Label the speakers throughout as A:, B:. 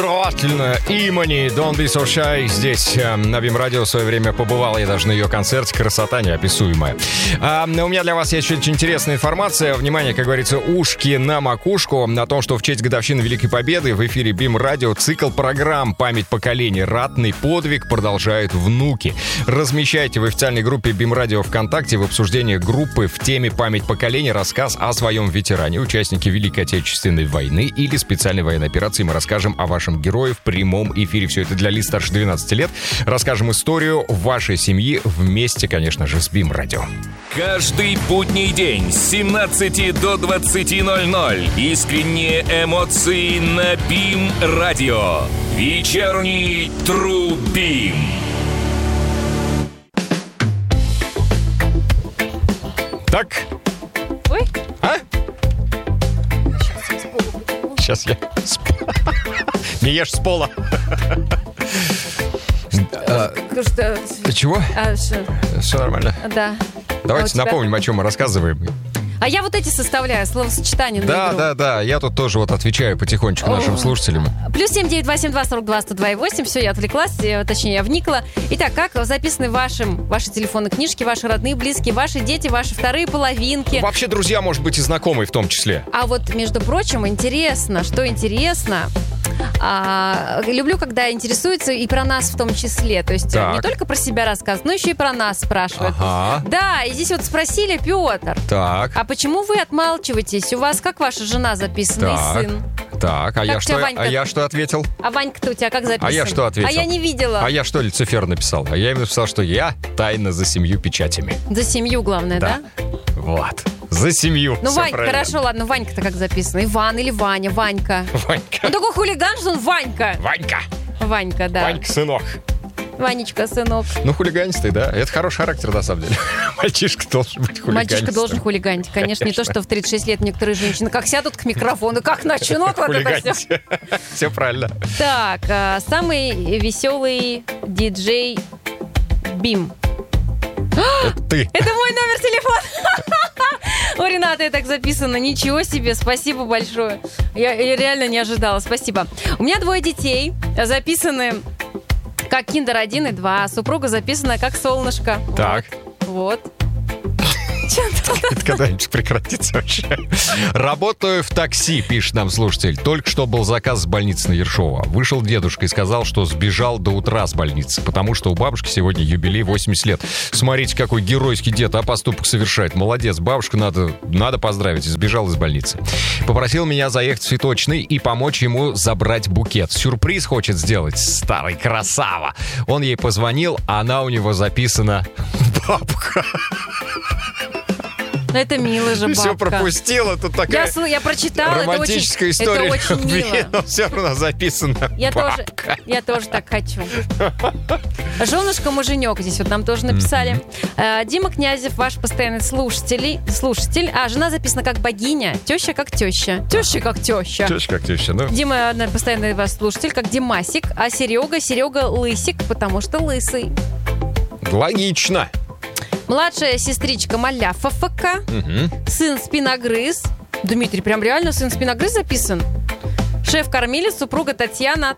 A: Очаровательно. Имани, Don't Be So Shy. Здесь на БИМ-радио в свое время побывал. Я даже на ее концерте. Красота неописуемая. У меня для вас есть очень интересная информация. Внимание, как говорится, ушки на макушку. О том, что в честь годовщины Великой Победы в эфире БИМ-радио цикл программ «Память поколений. Ратный подвиг» продолжают внуки. Размещайте в официальной группе БИМ-радио ВКонтакте в обсуждении группы в теме «Память поколений» рассказ о своем ветеране, участнике Великой Отечественной войны или специальной военной операции. Мы расскажем о вашем герое в прямом эфире. Все это для лиц старше 12 лет. Расскажем историю вашей семьи вместе, конечно же, с БИМ-радио.
B: Каждый будний день с 17 до 20:00. Искренние эмоции на БИМ-радио. Вечерний Тру-БИМ.
A: Так.
C: Ой.
A: А? Сейчас я не ешь с пола. Чего? Все нормально.
C: Да.
A: Давайте напомним, о чем мы рассказываем.
C: А я вот эти составляю, словосочетания на игру.
A: Да. Я тут тоже вот отвечаю потихонечку нашим слушателям.
C: Плюс 7-982-42-102-102-8. Все, я отвлеклась, точнее, я вникла. Итак, как записаны ваши телефонные книжки, ваши родные, близкие, ваши дети, ваши вторые половинки?
A: Вообще, друзья, может быть, и знакомые в том числе.
C: А вот, между прочим, интересно, что интересно... люблю, когда интересуются и про нас в том числе. То есть не только про себя рассказывают, но еще и про нас спрашивают.
A: Ага.
C: Да, и здесь вот спросили, Петр,
A: так.
C: А почему вы отмалчиваетесь? У вас как ваша жена записана и сын?
A: Так, а я что ответил?
C: А Ванька-то у тебя как записан?
A: А я что ответил?
C: А я не видела.
A: А я что Люцифер написал? А я им написал, что я тайна за 7 печатями.
C: За 7, главное, да?
A: Вот. За 7.
C: Ну, Ванька, хорошо, ладно, Ванька-то как записано? Иван или Ваня? Ванька. Он такой хулиган, что он Ванька. Ванька, да.
A: Ванька, сынок.
C: Ванечка, сынок.
A: Ну, хулиганистый, да. Это хороший характер, на самом деле. Мальчишка должен быть хулиганистым. Мальчишка должен
C: хулиганить. Конечно, не то, что в 36 лет некоторые женщины как сядут к микрофону, как начнут вот это все.
A: Все правильно.
C: Так, самый веселый диджей БИМ.
A: Это ты.
C: Это мой номер телефона. У Ренаты так записано. Ничего себе, спасибо большое. Я реально не ожидала, спасибо. У меня 2 детей, записаны как Киндер 1 и 2. Супруга записана как Солнышко.
A: Так.
C: Вот.
A: Это когда-нибудь прекратится вообще. Работаю в такси, пишет нам слушатель. Только что был заказ с больницы на Ершова. Вышел дедушка и сказал, что сбежал до утра с больницы, потому что у бабушки сегодня юбилей 80 лет. Смотрите, какой геройский дед, поступок совершает. Молодец, бабушку надо поздравить. Сбежал из больницы. Попросил меня заехать в цветочный и помочь ему забрать букет. Сюрприз хочет сделать, старый красава. Он ей позвонил, а она у него записана бабка.
C: Ну, это мило же, бабка.
A: Все пропустила, тут такая
C: я прочитала,
A: романтическая история.
C: Это очень мило.
A: Но все равно записано бабка.
C: Я тоже так хочу. Женушка-муженек здесь вот нам тоже написали. Дима Князев, ваш постоянный слушатель. А жена записана как богиня, теща как теща. Теща как теща.
A: Теща как теща, ну.
C: Дима, наверное, постоянный ваш слушатель, как Димасик. А Серега лысик, потому что лысый.
A: Логично.
C: Младшая сестричка Маляфа ФК. Сын Спиногрыз. Дмитрий, прям реально сын Спиногрыз записан. Шеф-кормилец, супруга Татьяна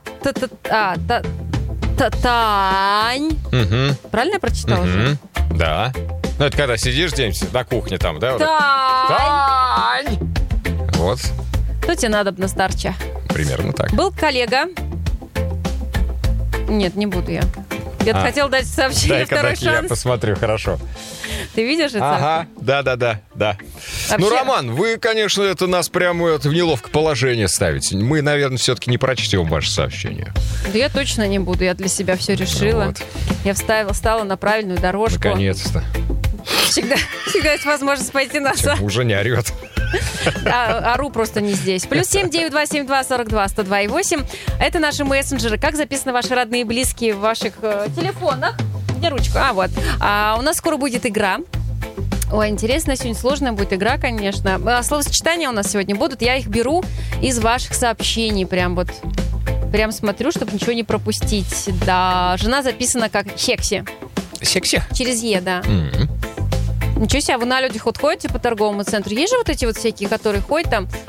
C: Тань. Правильно я прочитала?
A: Да. Ну, это когда сидишь где-нибудь на кухне там, да?
C: Тань!
A: Вот.
C: Что тебе надо на старча?
A: Примерно так.
C: Был коллега. Нет, не буду я. Я хотел дать сообщение, второй шанс.
A: Я посмотрю, хорошо.
C: Ты видишь это?
A: Ага, да. Вообще... Ну, Роман, вы, конечно, это нас прямо в неловкое положение ставите. Мы, наверное, все-таки не прочтем ваше сообщение.
C: Да я точно не буду, я для себя все решила. Вот. Я встала на правильную дорожку.
A: Наконец-то.
C: Всегда есть возможность пойти назад.
A: Уже не орет.
C: Ору просто не здесь. Плюс 7-927-242-102-8. Это наши мессенджеры. Как записаны ваши родные и близкие в ваших телефонах? Где ручка? Вот. У нас скоро будет игра. Ой, интересно, сегодня сложная будет игра, конечно. Словосочетания у нас сегодня будут. Я их беру из ваших сообщений. Прям смотрю, чтобы ничего не пропустить. Да, жена записана как секси.
A: Секси?
C: Через Е, да. Ничего себе, вы на людях ходите по торговому центру. Есть же вот эти вот всякие, которые ходят там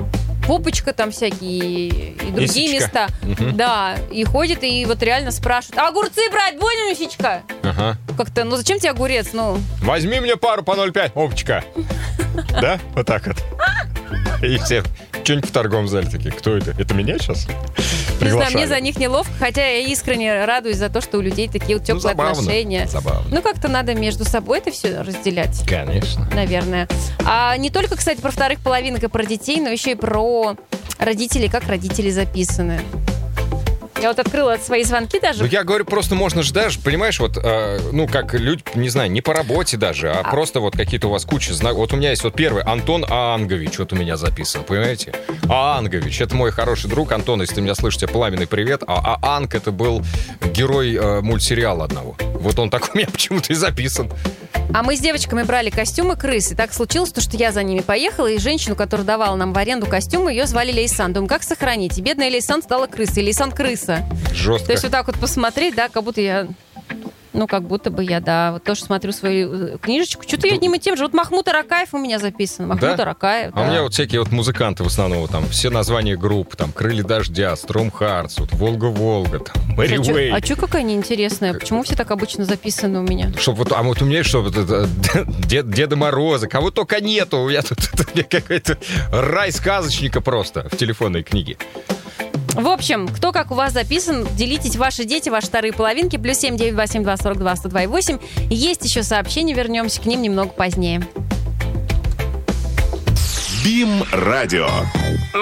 C: Попочка там всякие и другие
A: Мисочка.
C: места. Да, и ходит, и вот реально спрашивают: а огурцы брать будем, Мисечка?
A: Ага.
C: Как-то, ну зачем тебе огурец? Ну,
A: Возьми мне пару по 0,5, опачка. Да? Вот так вот. И все что-нибудь в торговом зале такие: кто это? Это меня сейчас
C: не знаю,
A: приглашали?
C: мне за них неловко, хотя я искренне радуюсь за то, что у людей такие вот теплые
A: забавно.
C: отношения.
A: Забавно.
C: Ну, как-то надо между собой это все разделять.
A: Конечно.
C: Наверное. А не только, кстати, про вторых половинок и про детей, но еще и про родителей, как родители записаны. Я вот открыла свои звонки даже.
A: Ну, я говорю, просто можно же даже, понимаешь, вот, ну, как люди, не знаю, не по работе даже, а просто вот какие-то у вас куча знакомых. Вот у меня есть вот первый, Антон Ангович, вот у меня записан, понимаете? Ангович, это мой хороший друг. Антон, если ты меня слышишь, тебе пламенный привет. А Анг, это был герой мультсериала одного. Вот он так у меня почему-то и записан.
C: А мы с девочками брали костюмы крыс, и так случилось, что я за ними поехала, и женщину, которая давала нам в аренду костюмы, ее звали Лейсан. Думаю, как сохранить? И бедная Лейсан стала крысой. Лейсан крыса.
A: Жестко.
C: То есть вот так вот посмотреть, да, как будто я... Ну, как будто бы я, да, вот тоже смотрю свою книжечку. Что-то я одним и тем же. Вот Махмуд Аракаев у меня записан. Махмуд Аракаев,
A: А у меня вот всякие вот музыканты в основном, вот там все названия групп, там «Крылья дождя», «Стром Хартс», вот «Волга-Волга», там «Мэри Уэй».
C: А что какая неинтересная? Почему все так обычно записаны у меня?
A: Чтоб вот, а вот у меня есть, что вот это Деда Мороза, кого только нету. У меня тут какой-то рай сказочника просто в телефонной книге.
C: В общем, кто как у вас записан, делитесь, ваши дети, ваши вторые половинки, +7 982 42 102 8. Есть еще сообщения, вернемся к ним немного позднее.
B: БИМ-радио.